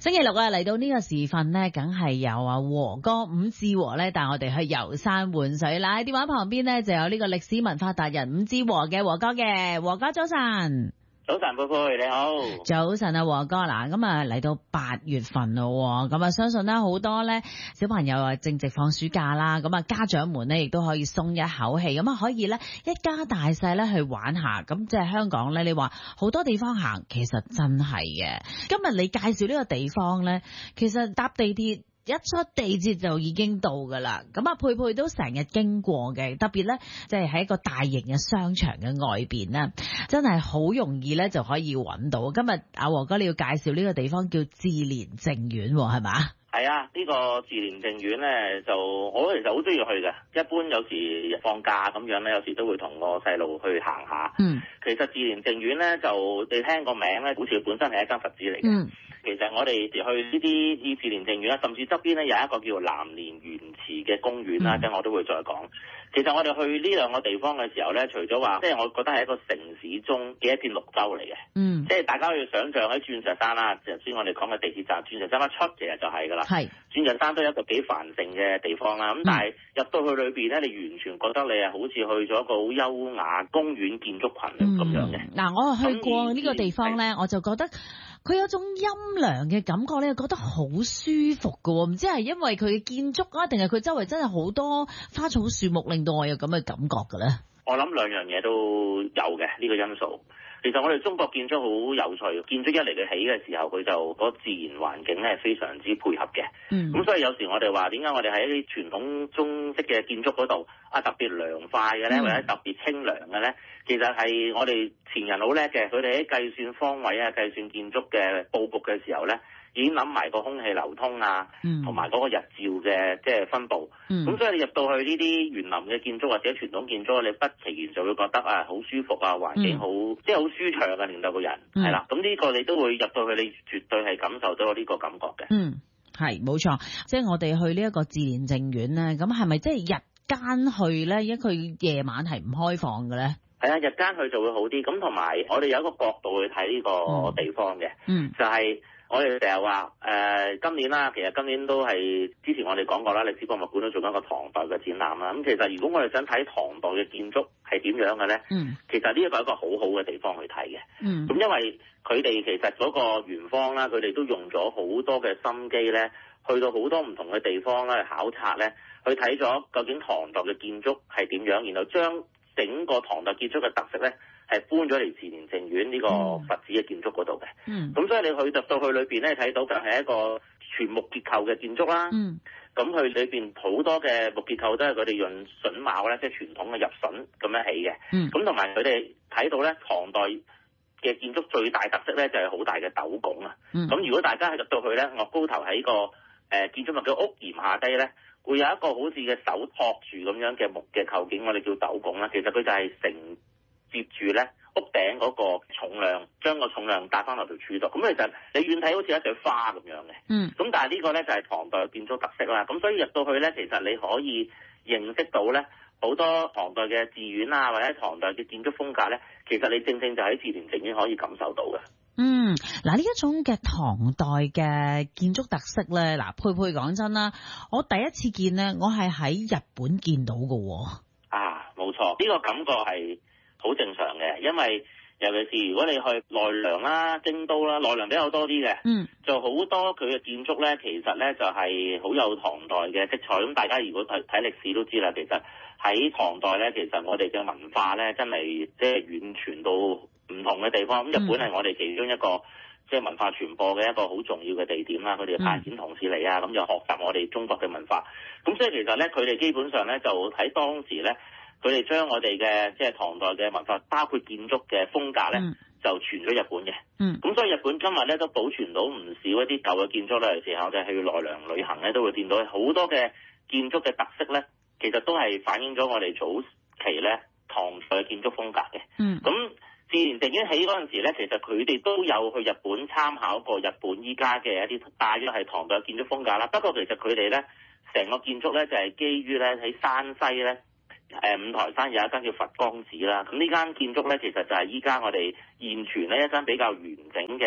星期六啊，嚟到呢個時分呢，梗係有啊和哥伍志和咧帶我哋去遊山玩水啦。喺電話旁邊呢，就有呢個歷史文化達人伍志和嘅和哥嘅，和哥早晨。 早晨，佩佩你好。 早晨啊，和哥嗱，咁啊嚟到8月份咯，咁啊相信咧好多咧小朋友啊正值放暑假啦，咁啊家長們咧亦都可以鬆一口氣，咁啊可以咧一家大細咧去玩下，咁即係香港咧，你話好多地方行，其實真係嘅。今日你介紹呢個地方咧，其實搭地鐵一出地鐵就已經到㗎啦，咁啊佩佩都成日經過嘅，特別咧即係喺一個大型嘅商場嘅外邊咧，真係好容易咧就可以揾到。今日阿和哥你要介紹呢個地方叫志蓮淨苑係嘛？ 係啊，呢個志蓮淨苑咧就我其實好中意去嘅，一般有時放假咁樣咧，有時都會同個細路去行下。其實志蓮淨苑咧就你聽個名咧，好似本身係一間佛寺嚟嘅。其實我哋去呢啲志蓮淨苑啦，甚至側邊咧有一個叫南蓮園池嘅公園啦，即係我都會再講。其實我哋去呢兩個地方嘅時候咧，除咗話即係我覺得係一個城市中嘅一片綠洲嚟嘅。即係大家可以想像喺鑽石山啦，頭先我哋講嘅地鐵站鑽石山一出其實就係㗎啦。鑽石山都係一個幾繁盛嘅地方啦，咁但係入到去裏邊咧，你完全覺得你係好似去咗一個好優雅公園建築群咁樣嘅。 嗱，我去過呢個地方咧，我就覺得佢有種陰涼嘅感覺咧，覺得好舒服㗎喎。唔知係因為佢嘅建築啊，定係佢周圍真係好多花草樹木，令到我有咁嘅感覺嘅咧？ 我諗兩樣嘢都有嘅呢個因素。其實我哋中國建築好有趣，建築一嚟佢起嘅時候，佢就嗰自然環境咧係非常之配合嘅。咁所以有時我哋話點解我哋喺啲傳統中式嘅建築嗰度啊特別涼快嘅咧，或者特別清涼嘅咧，其實係我哋前人好叻嘅，佢哋喺計算方位啊、計算建築嘅佈局嘅時候咧，已經諗埋個空氣流通啊，同埋嗰個日照嘅即係分佈。咁所以你入到去呢啲園林嘅建築或者傳統建築，你不其然就會覺得啊好舒服啊，環境好即係好舒暢啊，令到個人係啦。咁呢個你都會入到去，你絕對係感受到呢個感覺嘅。 係冇錯，即係我哋去呢一個志蓮淨苑咧，咁係咪即係日間去咧？因為佢夜晚係唔開放嘅咧？ 係啊，日間去就會好啲。咁同埋我哋有一個角度去睇呢個地方嘅，就係我哋成日話今年啦，其實今年都係之前我哋講過啦，歷史博物館都做緊一個唐代嘅展覽啦。咁其實如果我哋想睇唐代嘅建築係點樣嘅咧，其實呢一個係一個好好嘅地方去睇嘅。咁因為佢哋其實嗰個園方啦，佢哋都用咗好多嘅心機咧，去到好多唔同嘅地方咧去考察咧，去睇咗究竟唐代嘅建築係點樣，然後將整個唐代建築嘅特色咧係搬咗嚟志蓮淨苑呢個佛寺嘅建築嗰度嘅。咁所以你去入到去裏邊咧，睇到就係一個全木結構嘅建築啦。咁佢裏邊好多嘅木結構都係佢哋用榫卯咧，即係傳統嘅入榫咁樣起嘅。咁同埋佢哋睇到咧，唐代嘅建築最大特色咧就係好大嘅斗拱啊。咁如果大家係入到去咧，我高頭喺個建築物嘅屋檐下低咧，會有一個好似嘅手托住咁樣嘅木嘅構件，我哋叫斗拱啦。其實佢就係承接住咧屋頂嗰個重量，將個重量帶翻落條柱度。咁其實你遠睇好似一朵花咁樣嘅。咁但係呢個咧就係唐代嘅建築特色啦。咁所以入到去咧，其實你可以認識到咧好多唐代嘅寺院啊，或者唐代嘅建築風格咧，其實你正正就喺志蓮淨苑可以感受到嘅。 嗱呢一種嘅唐代嘅建築特色咧，嗱佩佩講真啦，我第一次見咧，我係喺日本見到嘅。 冇錯，呢個感覺係好正常嘅，因為尤其是如果你去奈良啦、京都啦，奈良比較多啲嘅，就好多佢嘅建築咧，其實咧就係好有唐代嘅色彩。咁大家如果睇歷史都知啦，其實喺唐代咧，其實我哋嘅文化咧真係即係遠傳到唔同嘅地方。咁日本係我哋其中一個即係文化傳播嘅一個好重要嘅地點啦。佢哋派遣同事嚟啊，咁就學習我哋中國嘅文化。咁所以其實咧，佢哋基本上咧就喺當時咧，佢哋將我哋嘅即係唐代嘅文化，包括建築嘅風格咧，就傳咗日本嘅。咁所以日本今日咧都保存到唔少一啲舊嘅建築咧。有時候就係去奈良旅行咧，都會見到好多嘅建築嘅特色咧，其實都係反映咗我哋早期咧唐代嘅建築風格嘅。咁志蓮淨苑起嗰陣時咧，其實佢哋都有去日本參考過日本依家嘅一啲大約係唐代嘅建築風格啦。不過其實佢哋咧成個建築咧就係基於咧喺山西咧五台山有一間叫佛光寺啦。咁呢間建築咧其實就係依家我哋現存咧一間比較完整嘅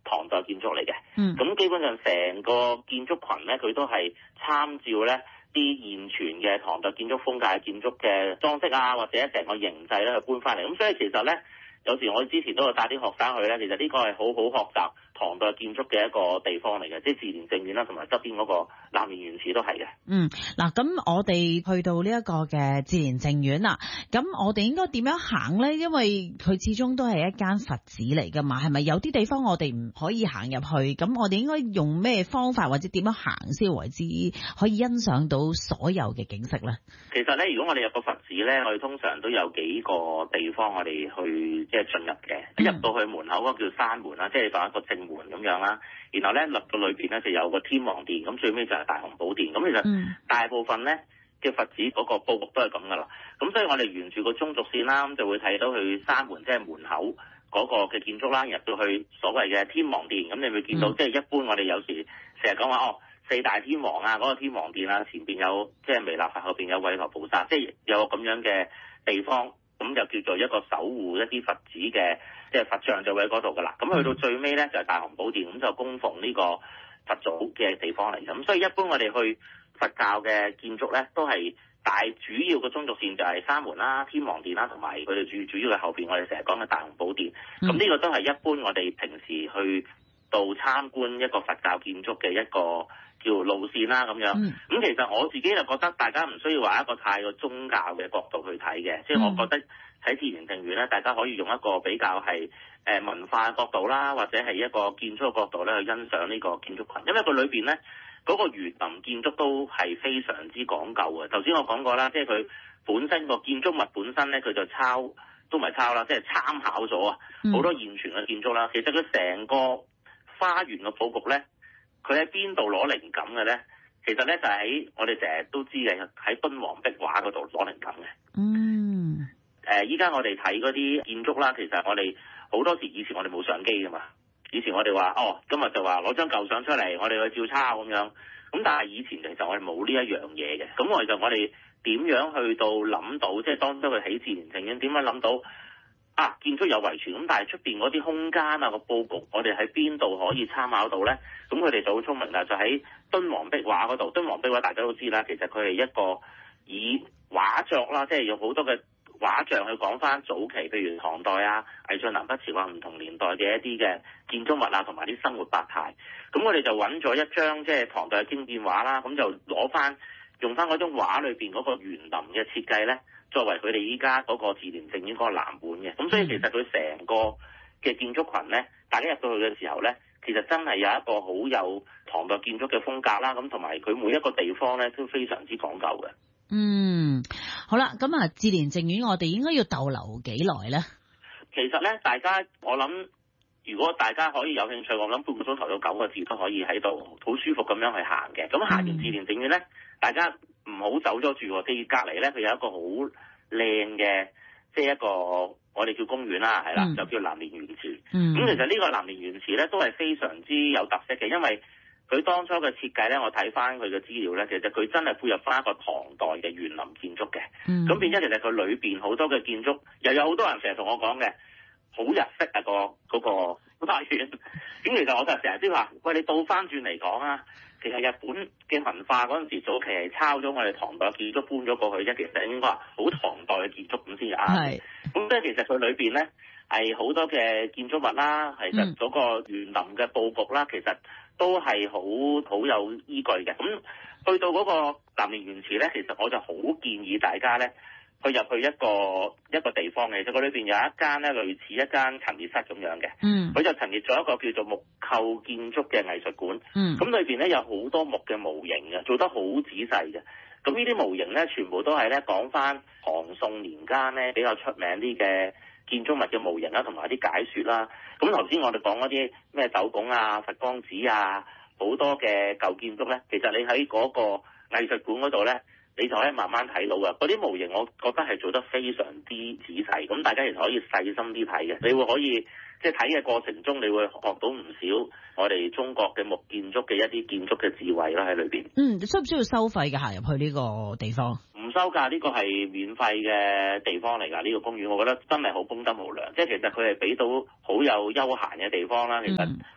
唐代建築嚟嘅。咁基本上成個建築群咧，佢都係參照咧啲現存嘅唐代建築風格嘅建築嘅裝飾啊，或者成個形制咧去搬翻嚟。咁所以其實咧，有時我之前都有帶啲學生去咧，其實呢個係好好學習唐代建築嘅一個地方嚟嘅，即係自然正院啦，同埋側邊嗰個南蓮園池都係嘅。 嗱，咁我哋去到呢一個嘅自然正院啦，咁我哋應該點樣行咧？因為佢始終都係一間佛寺嚟噶嘛，係咪有啲地方我哋唔可以行入去？咁我哋應該用咩方法或者點樣行先為之可以欣賞到所有嘅景色咧？ 其實咧，如果我哋入個佛寺咧，我哋通常都有幾個地方我哋去即係進入嘅。入到去門口嗰個叫山門啦，即係當一個正門咁樣啦。然後咧入到裏邊咧就有個天王殿，咁最尾就係大雄寶殿。咁其實大部分咧嘅佛寺嗰個佈局都係咁噶啦。咁所以我哋沿住個中軸線啦，咁就會睇到去山門即係門口嗰個嘅建築啦。入到去所謂嘅天王殿，咁你會見到即係一般我哋有時成日講話四大天王啊，嗰個天王殿啊，前邊有即係彌勒佛，後邊有韋陀菩薩，即係有個咁樣嘅地方。咁就叫做一個守護一啲佛寺嘅，即係佛像就喺嗰度噶啦。咁去到最尾咧就係大雄寶殿，咁就供奉呢個佛祖嘅地方嚟。咁所以一般我哋去佛教嘅建築咧，都係大主要嘅中軸線就係山門啦、天王殿啦，同埋佢哋主要嘅後邊我哋成日講嘅大雄寶殿。咁呢個都係一般我哋平時去到參觀一個佛教建築嘅一個叫路線啦咁樣。咁其實我自己就覺得大家唔需要話一個太過宗教嘅角度去睇嘅，即係我覺得喺自然正院咧，大家可以用一個比較係文化角度啦，或者係一個建築嘅角度咧去欣賞呢個建築群，因為佢裏邊咧嗰個園林建築都係非常之講究嘅。頭先我講過啦，即係佢本身個建築物本身咧，佢就都唔係抄啦，即係參考咗好多現存嘅建築啦。其實佢成個花園嘅佈局咧，佢喺邊度攞靈感嘅咧？其實咧就喺我哋成日都知嘅，喺敦煌壁畫嗰度攞靈感嘅。依家我哋睇嗰啲建築啦，其實我哋好多時以前我哋冇相機噶嘛，以前我哋話今日就話攞張舊相出嚟，我哋去照抄咁樣。咁但係以前其實我哋冇呢一樣嘢嘅。咁我哋點樣去到諗到，即係當初佢起自然正院點樣諗到？建築有遺傳，咁但係出邊嗰啲空間啊個佈局，我哋喺邊度可以參考到咧？咁佢哋就好聰明啦，就喺敦煌壁畫嗰度。敦煌壁畫大家都知啦，其實佢係一個以畫作啦，即係有好多嘅畫像去講翻早期，譬如唐代啊、魏晉南北朝啊唔同年代嘅一啲嘅建築物啊，同埋啲生活百態。咁我哋就揾咗一張即係唐代嘅經變畫啦，咁就用翻嗰張畫裏邊嗰個園林嘅設計咧，作為佢哋依家嗰個自然正院嗰個藍本嘅。咁所以其實佢成個嘅建築群咧，大家入到去嘅時候咧，其實真係有一個好有唐代建築嘅風格啦。咁同埋佢每一個地方咧都非常之講究嘅。 好啦，咁自然正院我哋應該要逗留幾耐咧？ 其實咧，我諗如果大家可以有興趣，我諗半個鐘頭到9個字都可以喺度好舒服咁樣去行嘅。咁行完自然正院咧，大家唔好走咗住喎。即係隔離咧，佢有一個好靚嘅，即係一個我哋叫公園啦，係啦，就叫南蓮園池。咁其實呢個南蓮園池咧都係非常之有特色嘅，因為佢當初嘅設計咧，我睇翻佢嘅資料咧，其實佢真係配合翻一個唐代嘅園林建築嘅。咁變咗其實佢裏邊好多嘅建築，又有好多人成日同我講嘅，好日式啊嗰個花園。咁其實我就成日都話，喂，你倒翻轉嚟講啊，其實日本嘅文化嗰陣時早期係抄咗我哋唐代嘅建築搬咗過去啫。其實應該話好唐代嘅建築咁先啱。咁即係其實佢裏邊咧係好多嘅建築物啦，其實嗰個園林嘅佈局啦，其實都係好有依據嘅。咁去到嗰個南蓮園池咧，其實我就好建議大家咧去入去一個地方嘅。其實佢裏邊有一間咧類似一間陳列室咁樣嘅。佢就陳列咗一個叫做木構建築嘅藝術館。咁裏邊咧有好多木嘅模型嘅，做得好仔細嘅。咁呢啲模型咧，全部都係咧講翻唐宋年間咧比較出名啲嘅建築物嘅模型啦，同埋啲解說啦。咁頭先我哋講嗰啲咩斗拱啊、佛光寺啊，好多嘅舊建築咧，其實你喺嗰個藝術館嗰度咧，你就可以慢慢睇到嘅。嗰啲模型我覺得係做得非常之仔細，咁大家其實可以細心啲睇嘅，你會可以即係睇嘅過程中，你會學到唔少我哋中國嘅木建築嘅一啲建築嘅智慧啦喺裏邊。 需唔需要收費嘅行入去呢個地方？ 唔收㗎，呢個係免費嘅地方嚟㗎。呢個公園我覺得真係好功德無量，即係其實佢係俾到好有休閒嘅地方啦。其實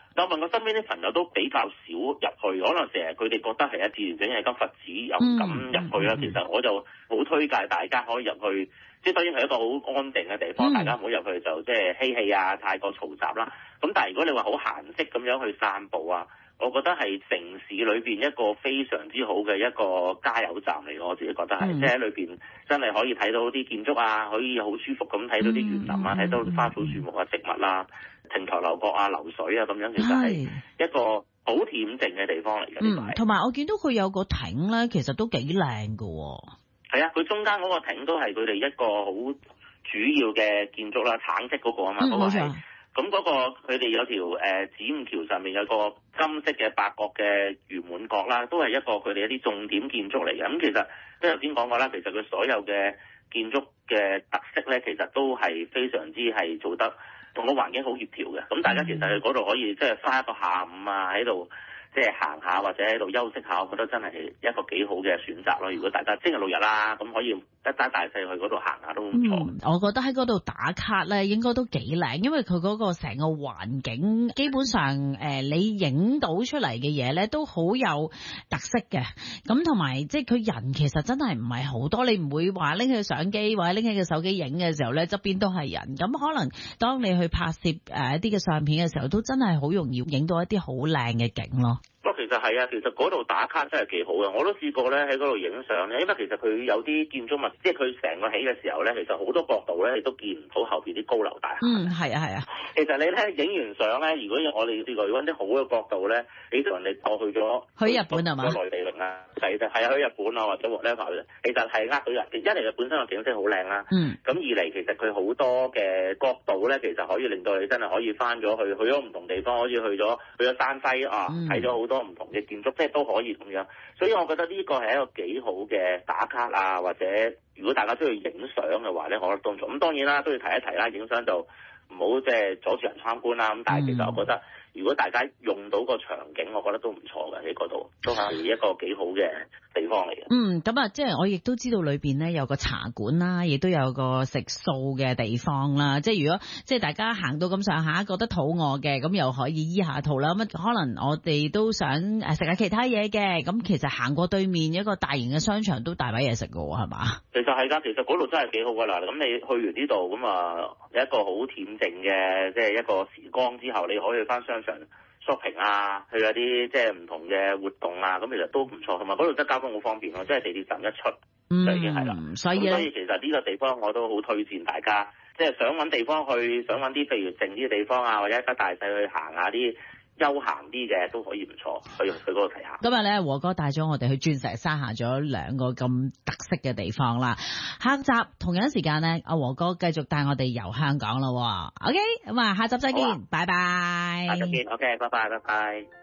我問我身邊啲朋友都比較少入去，可能成日佢哋覺得係自然景係間佛寺，又唔敢入去啦。其實我就好推介大家可以入去，即係當然係一個好安定嘅地方，大家唔好入去就即係嬉戲啊，太過嘈雜啦。咁但係如果你話好閒適咁樣去散步啊，我覺得係城市裏邊一個非常之好嘅一個加油站嚟，我自己覺得係，即係喺裏邊真係可以睇到啲建築啊，可以好舒服咁睇到啲園林啊，睇到花草樹木啊、植物啊、亭台樓閣啊、流水啊咁樣，其實係一個好恬靜嘅地方嚟嘅。 同埋我見到佢有個亭咧，其實都幾靚㗎。 係啊，佢中間嗰個亭都係佢哋一個好主要嘅建築啦，橙色嗰個啊嘛，嗰個係。咁嗰個佢哋有條子午橋上面有個金色嘅八角嘅圓滿角啦，都係一個佢哋一啲重點建築嚟嘅。咁其實即係頭先講過啦，其實佢所有嘅建築嘅特色咧，其實都係非常之係做得同個環境好協調嘅。咁大家其實去嗰度可以即係花一個下午啊喺度，即係行下或者喺度休息下，我覺得真係一個幾好嘅選擇咯。如果大家星期六日啦，咁可以一家大細去嗰度行下都唔錯。 我覺得喺嗰度打卡咧，應該都幾靚，因為佢嗰個成個環境基本上你影到出嚟嘅嘢咧都好有特色嘅。咁同埋即係佢人其實真係唔係好多，你唔會話拎起相機或者拎起個手機影嘅時候咧，側邊都係人。咁可能當你去拍攝一啲嘅相片嘅時候，都真係好容易影到一啲好靚嘅景咯。 其實係啊，其實嗰度打卡真係幾好嘅，我都試過咧喺嗰度影相咧，因為其實佢有啲建築物，即係佢成個起嘅時候咧，其實好多角度咧你都見唔到後邊啲高樓大廈。 係啊係啊。 其實你咧影完相咧，如果我哋試過揾啲好嘅角度咧，你同人哋過去咗去日本係嘛？ 內地嚟啊，係啊，去日本啊或者 whatever，其實係呃到人。一嚟佢本身個景色好靚啦，咁二嚟其實佢好多嘅角度咧，其實可以令到你真係可以翻咗去咗唔同地方，可以去咗山西啊，睇咗好多唔同嘅建築，即係都可以咁樣。所以我覺得呢個係一個幾好嘅打卡啊，或者如果大家中意影相嘅話咧，我覺得都唔錯。咁當然啦，都要提一提啦，影相就唔好即係阻住人參觀啦。咁但係其實我覺得，如果大家用到個場景，我覺得都唔錯嘅，喺嗰度都係一個幾好嘅地方嚟嘅。 咁啊，即係我亦都知道裏邊咧有個茶館啦，亦都有個食素嘅地方啦。即係如果即係大家行到咁上下覺得肚餓嘅，咁又可以醫下肚啦。咁可能我哋都想食下其他嘢嘅，咁其實行過對面一個大型嘅商場都大把嘢食㗎喎，係嘛？其實係㗎，其實嗰度真係幾好㗎啦。咁你去完呢度咁啊，有一個好恬靜嘅即係一個時光之後，你可以去翻商場 shopping 啊，去有啲即係唔同嘅活動啊，咁其實都唔錯。同埋嗰度真係交通好方便咯，即係地鐵站一出就已經係啦。所以其實呢個地方我都好推薦大家，即係想揾地方去，想揾啲譬如靜啲嘅地方啊，或者一家大細去行下啲休閒啲嘅都可以唔錯，去嗰度睇下。今日咧，和哥帶咗我哋去鑽石山行咗2個咁特色嘅地方啦。下集同樣時間咧，阿和哥繼續帶我哋遊香港咯。OK，咁啊，下集再見，拜拜。 下集見，OK，拜拜，拜拜。